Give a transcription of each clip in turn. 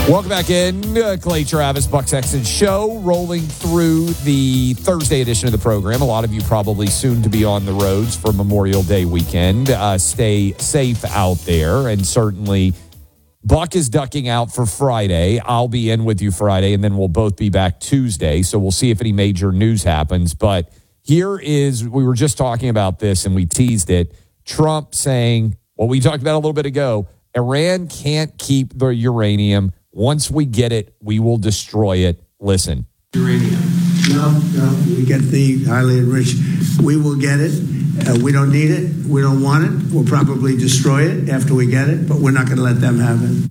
Welcome back in. Clay Travis, Buck Sexton Show, rolling through the Thursday edition of the program. A lot of you probably soon to be on the roads for Memorial Day weekend. Stay safe out there. And certainly, Buck is ducking out for Friday. I'll be in with you Friday, and then we'll both be back Tuesday. So we'll see if any major news happens. But here is, we were just talking about this, and we teased it. Trump saying, well, we talked about a little bit ago, Iran can't keep the uranium. Once we get it, we will destroy it. Listen. Uranium. No, we get the highly enriched. We will get it. We don't need it. We don't want it. We'll probably destroy it after we get it, but we're not going to let them have it.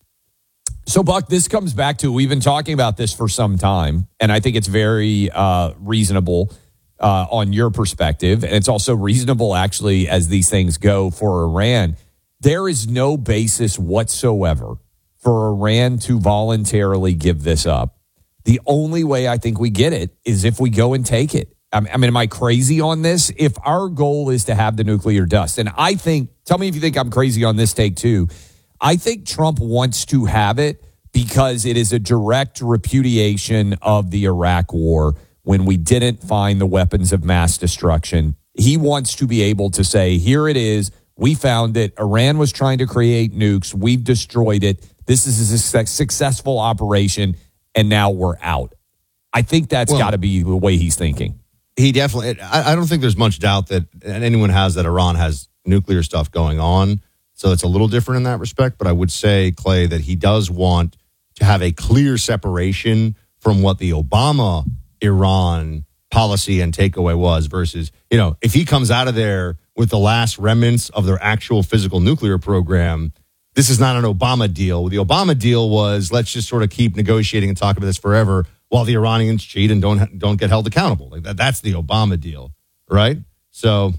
So, Buck, this comes back to, we've been talking about this for some time, and I think it's very reasonable on your perspective, and it's also reasonable, actually, as these things go for Iran. There is no basis whatsoever for Iran to voluntarily give this up. The only way I think we get it is if we go and take it. I mean, am I crazy on this? If our goal is to have the nuclear dust, and I think, tell me if you think I'm crazy on this take too, I think Trump wants to have it because it is a direct repudiation of the Iraq war when we didn't find the weapons of mass destruction. He wants to be able to say, here it is. We found it. Iran was trying to create nukes. We've destroyed it. This is a successful operation, and now we're out. I think that's got to be the way he's thinking. He definitely, I don't think there's much doubt that anyone has that Iran has nuclear stuff going on. So it's a little different in that respect. But I would say, Clay, that he does want to have a clear separation from what the Obama Iran policy and takeaway was versus, if he comes out of there with the last remnants of their actual physical nuclear program, this is not an Obama deal. The Obama deal was, let's just sort of keep negotiating and talk about this forever while the Iranians cheat and don't get held accountable. Like that's the Obama deal, right? So,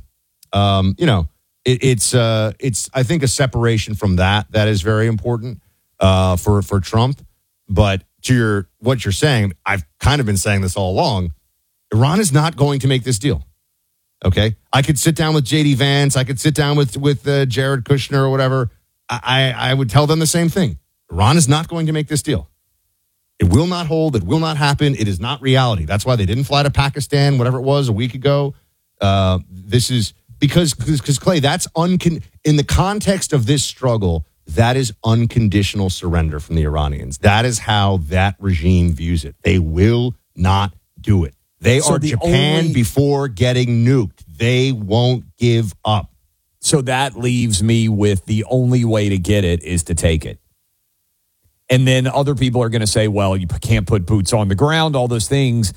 it's I think a separation from that is very important for Trump. But to what you're saying, I've kind of been saying this all along. Iran is not going to make this deal. Okay, I could sit down with J.D. Vance. I could sit down with Jared Kushner or whatever. I would tell them the same thing. Iran is not going to make this deal. It will not hold. It will not happen. It is not reality. That's why they didn't fly to Pakistan, whatever it was, a week ago. This is because Clay, that's in the context of this struggle, that is unconditional surrender from the Iranians. That is how that regime views it. They will not do it. They are Japan before getting nuked. They won't give up. So that leaves me with the only way to get it is to take it. And then other people are going to say, well, you can't put boots on the ground, all those things.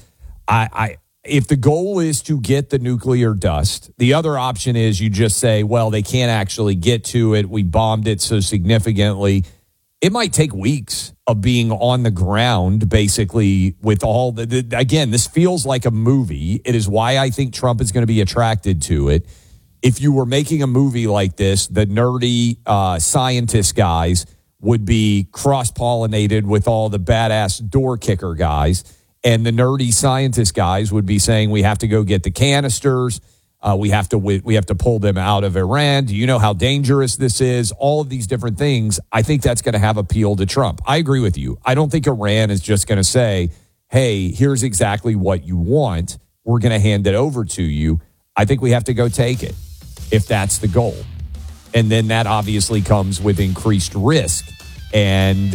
If the goal is to get the nuclear dust, the other option is you just say, well, they can't actually get to it. We bombed it so significantly. It might take weeks of being on the ground, basically, with all again, this feels like a movie. It is why I think Trump is going to be attracted to it. If you were making a movie like this, the nerdy scientist guys would be cross-pollinated with all the badass door kicker guys. And the nerdy scientist guys would be saying, we have to go get the canisters. We have to pull them out of Iran. Do you know how dangerous this is? All of these different things. I think that's going to have appeal to Trump. I agree with you. I don't think Iran is just going to say, hey, here's exactly what you want. We're going to hand it over to you. I think we have to go take it if that's the goal. And then that obviously comes with increased risk and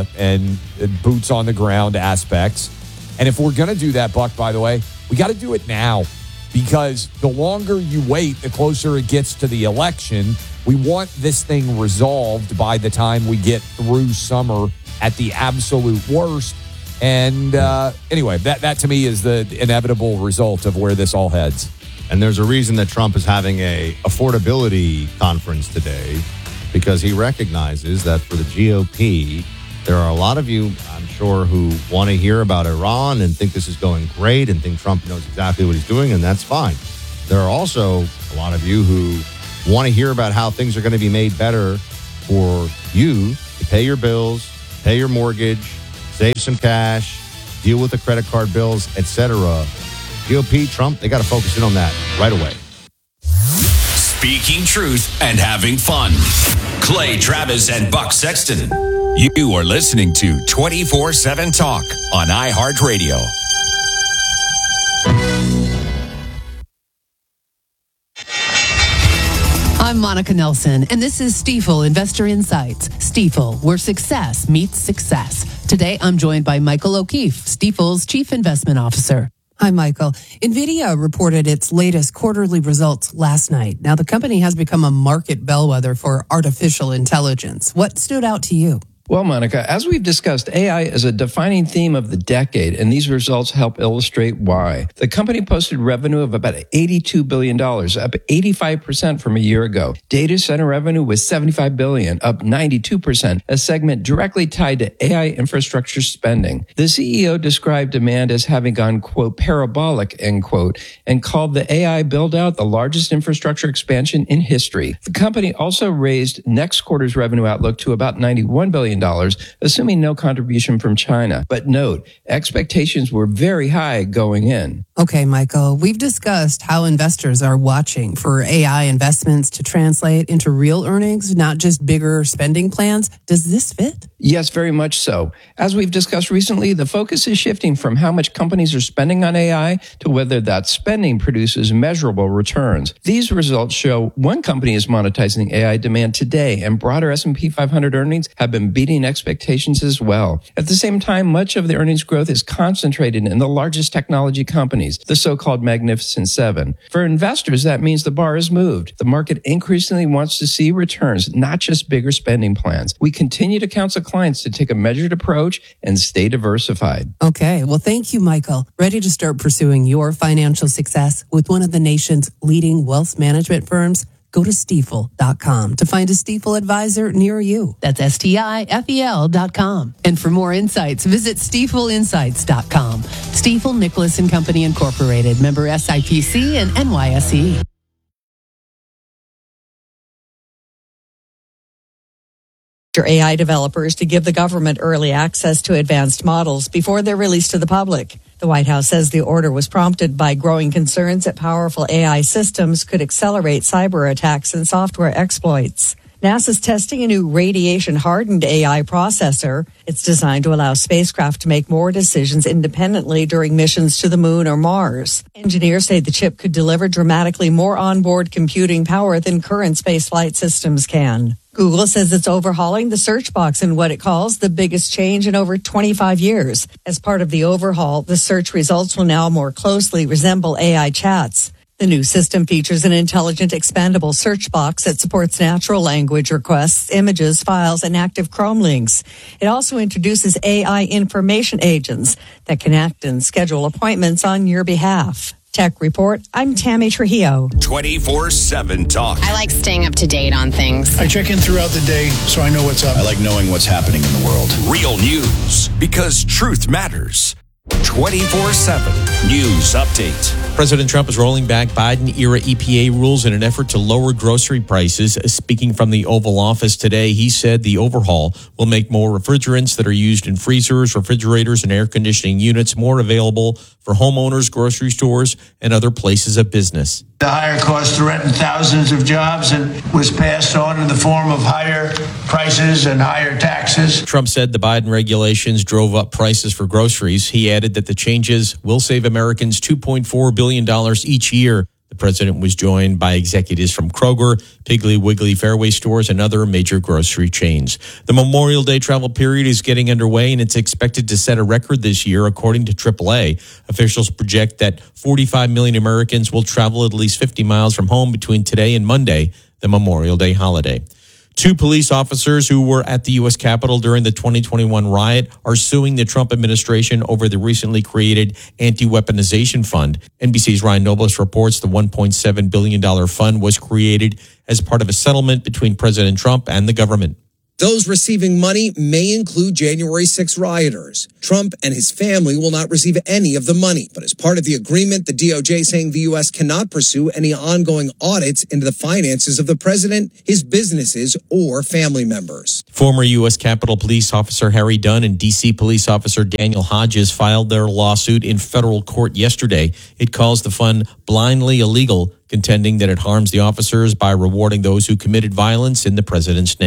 boots on the ground aspects. And if we're going to do that, Buck, by the way, we got to do it now. Because the longer you wait, the closer it gets to the election. We want this thing resolved by the time we get through summer at the absolute worst. And anyway, that to me is the inevitable result of where this all heads. And there's a reason that Trump is having a affordability conference today, because he recognizes that for the GOP, there are a lot of you, I'm sure, who want to hear about Iran and think this is going great and think Trump knows exactly what he's doing, and that's fine. There are also a lot of you who want to hear about how things are going to be made better for you to pay your bills, pay your mortgage, save some cash, deal with the credit card bills, etc. GOP, Trump, they got to focus in on that right away. Speaking truth and having fun. Clay Travis and Buck Sexton. You are listening to 24/7 Talk on iHeartRadio. I'm Monica Nelson, and this is Stifel Investor Insights. Stifel, where success meets success. Today, I'm joined by Michael O'Keefe, Stifel's Chief Investment Officer. Hi, Michael. NVIDIA reported its latest quarterly results last night. Now, the company has become a market bellwether for artificial intelligence. What stood out to you? Well, Monica, as we've discussed, AI is a defining theme of the decade, and these results help illustrate why. The company posted revenue of about $82 billion, up 85% from a year ago. Data center revenue was $75 billion, up 92%, a segment directly tied to AI infrastructure spending. The CEO described demand as having gone, quote, parabolic, end quote, and called the AI build-out the largest infrastructure expansion in history. The company also raised next quarter's revenue outlook to about $91 billion, assuming no contribution from China. But note, expectations were very high going in. Okay, Michael, we've discussed how investors are watching for AI investments to translate into real earnings, not just bigger spending plans. Does this fit? Yes, very much so. As we've discussed recently, the focus is shifting from how much companies are spending on AI to whether that spending produces measurable returns. These results show one company is monetizing AI demand today, and broader S&P 500 earnings have been beating expectations as well. At the same time, much of the earnings growth is concentrated in the largest technology companies, the so-called Magnificent Seven. For investors, that means the bar is moved. The market increasingly wants to see returns, not just bigger spending plans. We continue to counsel clients to take a measured approach and stay diversified. Okay, well, thank you, Michael. Ready to start pursuing your financial success with one of the nation's leading wealth management firms? Go to Stifel.com to find a Stifel advisor near you. That's Stifel.com. And for more insights, visit StifelInsights.com. Stifel Nicholas & Company Incorporated, member SIPC and NYSE. AI developers to give the government early access to advanced models before they're released to the public. The White House says the order was prompted by growing concerns that powerful AI systems could accelerate cyber attacks and software exploits. NASA's testing a new radiation-hardened AI processor. It's designed to allow spacecraft to make more decisions independently during missions to the Moon or Mars. Engineers say the chip could deliver dramatically more onboard computing power than current spaceflight systems can. Google says it's overhauling the search box in what it calls the biggest change in over 25 years. As part of the overhaul, the search results will now more closely resemble AI chats. The new system features an intelligent, expandable search box that supports natural language requests, images, files, and active Chrome links. It also introduces AI information agents that can act and schedule appointments on your behalf. Tech Report, I'm Tammy Trujillo. 24/7 Talk. I like staying up to date on things. I check in throughout the day so I know what's up. I like knowing what's happening in the world. Real news, because truth matters. 24/7 News Update. President Trump is rolling back Biden-era EPA rules in an effort to lower grocery prices. Speaking from the Oval Office today, he said the overhaul will make more refrigerants that are used in freezers, refrigerators, and air conditioning units more available for homeowners, grocery stores, and other places of business. The higher cost threatened thousands of jobs and was passed on in the form of higher prices and higher taxes. Trump said the Biden regulations drove up prices for groceries. He added that the changes will save Americans $2.4 billion each year. The president was joined by executives from Kroger, Piggly Wiggly Fairway stores, and other major grocery chains. The Memorial Day travel period is getting underway, and it's expected to set a record this year, according to AAA. Officials project that 45 million Americans will travel at least 50 miles from home between today and Monday, the Memorial Day holiday. 2 police officers who were at the U.S. Capitol during the 2021 riot are suing the Trump administration over the recently created anti-weaponization fund. NBC's Ryan Nobles reports the $1.7 billion fund was created as part of a settlement between President Trump and the government. Those receiving money may include January 6 rioters. Trump and his family will not receive any of the money. But as part of the agreement, the DOJ saying the U.S. cannot pursue any ongoing audits into the finances of the president, his businesses, or family members. Former U.S. Capitol Police Officer Harry Dunn and D.C. Police Officer Daniel Hodges filed their lawsuit in federal court yesterday. It calls the fund blindly illegal, contending that it harms the officers by rewarding those who committed violence in the president's name.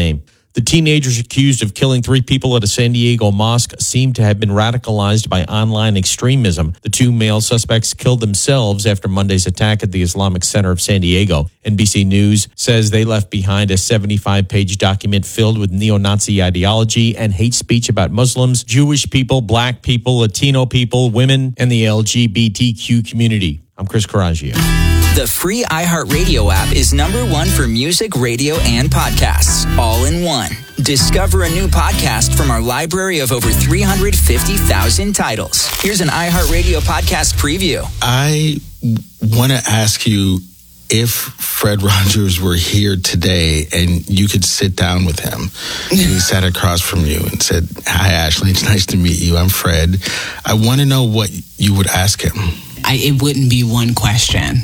The teenagers accused of killing 3 people at a San Diego mosque seem to have been radicalized by online extremism. The 2 male suspects killed themselves after Monday's attack at the Islamic Center of San Diego. NBC News says they left behind a 75-page document filled with neo-Nazi ideology and hate speech about Muslims, Jewish people, black people, Latino people, women, and the LGBTQ community. I'm Chris Coraggio. The free iHeartRadio app is #1 for music, radio, and podcasts, all in one. Discover a new podcast from our library of over 350,000 titles. Here's an iHeartRadio podcast preview. I want to ask you if Fred Rogers were here today and you could sit down with him and he sat across from you and said, "Hi, Ashley, it's nice to meet you. I'm Fred." I want to know what you would ask him. It wouldn't be one question.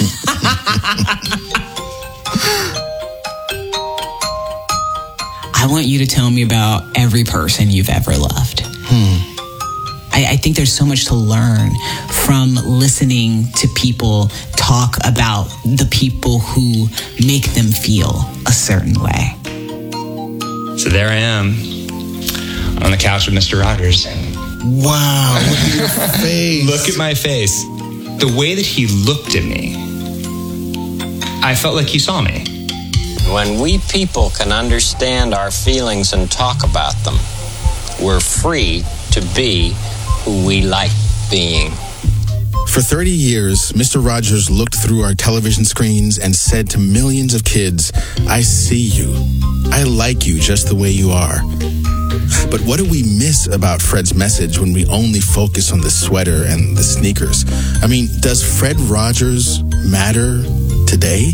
I want you to tell me about every person you've ever loved. I think there's so much to learn from listening to people talk about the people who make them feel a certain way. So there I am on the couch with Mr. Rogers. Wow, look at your face. Look at my face. The way that he looked at me, I felt like he saw me. When we people can understand our feelings and talk about them, we're free to be who we like being. For 30 years, Mr. Rogers looked through our television screens and said to millions of kids, "I see you. I like you just the way you are." But what do we miss about Fred's message when we only focus on the sweater and the sneakers? I mean, does Fred Rogers matter today?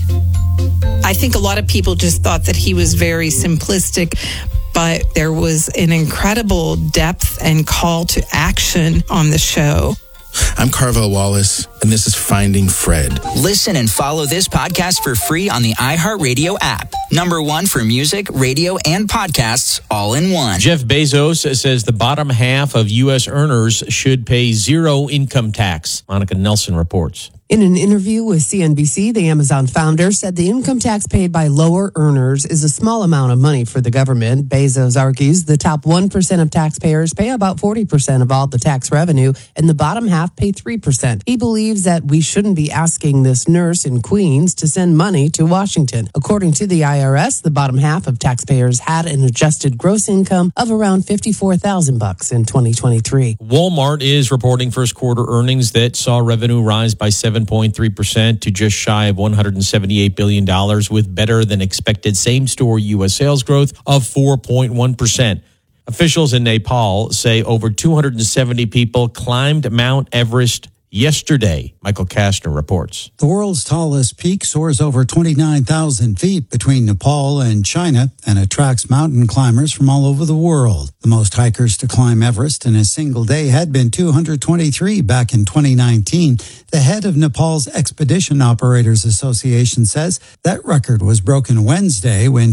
I think a lot of people just thought that he was very simplistic, but there was an incredible depth and call to action on the show. I'm Carvel Wallace, and this is Finding Fred. Listen and follow this podcast for free on the iHeartRadio app. #1 for music, radio, and podcasts, all in one. Jeff Bezos says the bottom half of U.S. earners should pay 0 income tax. Monica Nelson reports. In an interview with CNBC, the Amazon founder said the income tax paid by lower earners is a small amount of money for the government. Bezos argues the top 1% of taxpayers pay about 40% of all the tax revenue, and the bottom half pay 3%. He believes that we shouldn't be asking this nurse in Queens to send money to Washington. According to the IRS, the bottom half of taxpayers had an adjusted gross income of around $54,000 in 2023. Walmart is reporting first quarter earnings that saw revenue rise by 7.3% to just shy of $178 billion, with better than expected same-store U.S. sales growth of 4.1%. Officials in Nepal say over 270 people climbed Mount Everest yesterday. Michael Kastner reports. The world's tallest peak soars over 29,000 feet between Nepal and China and attracts mountain climbers from all over the world. The most hikers to climb Everest in a single day had been 223 back in 2019. The head of Nepal's Expedition Operators Association says that record was broken Wednesday when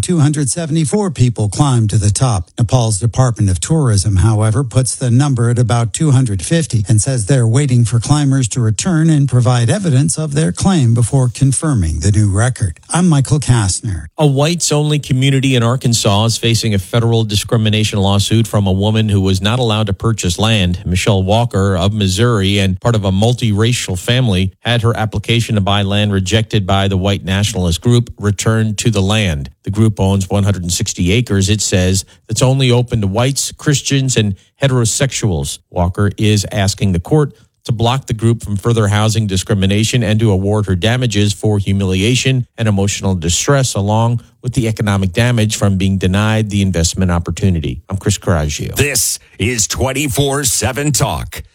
274 people climbed to the top. Nepal's Department of Tourism, however, puts the number at about 250 and says they're waiting for climbers to return and provide evidence of their claim before confirming the new record. I'm Michael Kastner. A whites-only community in Arkansas is facing a federal discrimination lawsuit from a woman who was not allowed to purchase land. Michelle Walker of Missouri and part of a multiracial family had her application to buy land rejected by the white nationalist group Return to the Land. The group owns 160 acres, it says, that's only open to whites, Christians, and heterosexuals. Walker is asking the court to block the group from further housing discrimination and to award her damages for humiliation and emotional distress, along with the economic damage from being denied the investment opportunity. I'm Chris Coraggio. This is 24/7 Talk.